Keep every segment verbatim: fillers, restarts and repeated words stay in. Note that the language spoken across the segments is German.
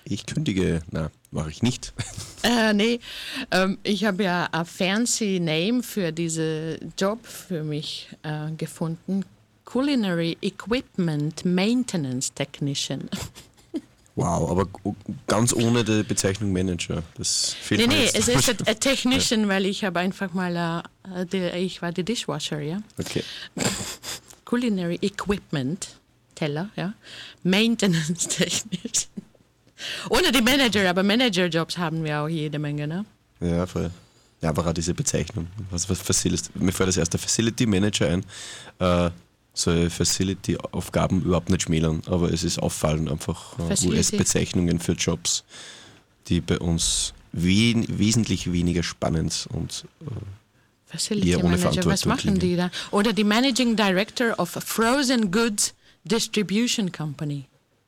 ich kündige. Na, mache ich nicht. Äh, nee, ähm, ich habe ja ein fancy Name für diesen Job für mich äh, gefunden. Culinary Equipment Maintenance Technician. Wow, aber ganz ohne die Bezeichnung Manager. Das fehlt Nee, mir nee, jetzt. es ist ein, ein Technician, weil ich habe einfach mal, äh, die, ich war die Dishwasher, ja. Okay. Culinary Equipment, Teller, ja. Maintenance Technician. Ohne die Manager, aber Managerjobs haben wir auch jede Menge, ne? Ja, voll. Ja, aber auch diese Bezeichnung. Was, was Facility, mir fällt das erst der Facility Manager ein. Äh, soll Facility-Aufgaben überhaupt nicht schmälern, aber es ist auffallend einfach äh, U S-Bezeichnungen für Jobs, die bei uns we- wesentlich weniger spannend und äh, Facility eher ohne Manager, Verantwortung was machen klingen. die da? Oder die Managing Director of Frozen Goods Distribution Company.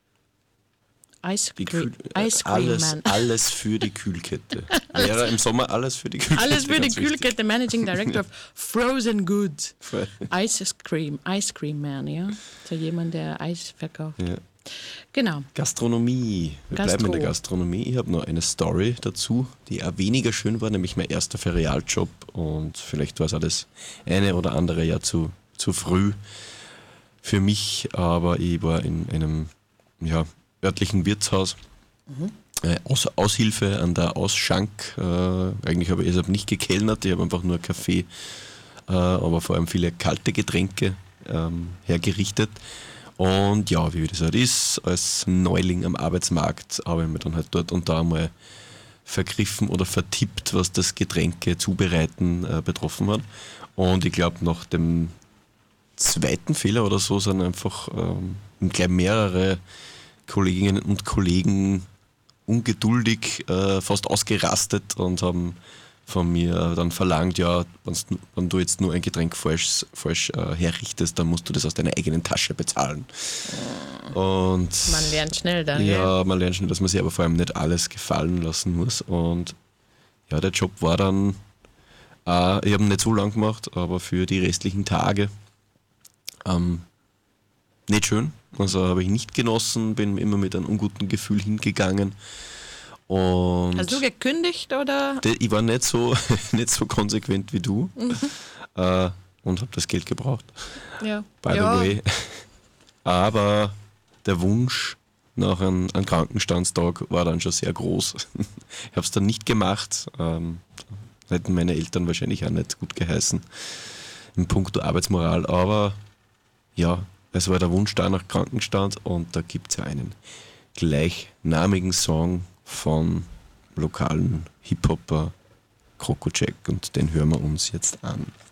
Ice Die Cream, Kühl- äh, Ice Cream alles, Man. alles für die Kühlkette. Wäre im Sommer alles für die Kühlkette. Alles für die ganz wichtig. Kühlkette, Managing Director of Frozen Goods. Voll. Ice Cream, Ice Cream Man, ja. So jemand, der Eis verkauft. Ja. Genau. Gastronomie. Wir Gastro. bleiben in der Gastronomie. Ich habe noch eine Story dazu, die auch weniger schön war, nämlich mein erster Ferialjob. Und vielleicht war es auch das eine oder andere Jahr zu, zu früh für mich, aber ich war in einem ja, örtlichen Wirtshaus. Mhm. Äh, Aus, Aushilfe an der Ausschank. Äh, eigentlich habe ich deshalb nicht gekellnert, ich habe einfach nur Kaffee, äh, aber vor allem viele kalte Getränke ähm, hergerichtet. Und ja, wie das halt ist, als Neuling am Arbeitsmarkt habe ich mir dann halt dort und da mal vergriffen oder vertippt, was das Getränke zubereiten äh, betroffen hat. Und ich glaube, nach dem zweiten Fehler oder so sind einfach ähm, gleich mehrere Kolleginnen und Kollegen ungeduldig, äh, fast ausgerastet und haben von mir dann verlangt, ja, wenn's, wenn du jetzt nur ein Getränk falsch, falsch äh, herrichtest, dann musst du das aus deiner eigenen Tasche bezahlen. Und Man lernt schnell dann. ja, man lernt schnell, dass man sich aber vor allem nicht alles gefallen lassen muss. Und ja, der Job war dann, äh, ich habe ihn nicht so lang gemacht, aber für die restlichen Tage ähm, nicht schön. Also habe ich nicht genossen, bin immer mit einem unguten Gefühl hingegangen. Und Hast du gekündigt oder? de- ich war nicht so, nicht so konsequent wie du Mhm. äh, und habe das Geld gebraucht, Ja. by ja. the way. Aber der Wunsch nach einem, einem Krankenstandstag war dann schon sehr groß. Ich habe es dann nicht gemacht. Ähm, hätten meine Eltern wahrscheinlich auch nicht gut geheißen in puncto Arbeitsmoral. Aber ja, es war der Wunsch da nach Krankenstand und da gibt es ja einen gleichnamigen Song von lokalen Hip-Hopper Krokocheck und den hören wir uns jetzt an.